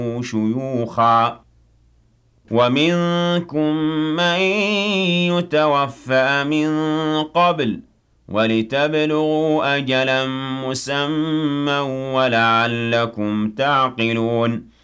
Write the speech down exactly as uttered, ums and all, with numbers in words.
شيوخا ومنكم من يتوفى من قبل ولتبلغوا أجلا مسمى ولعلكم تعقلون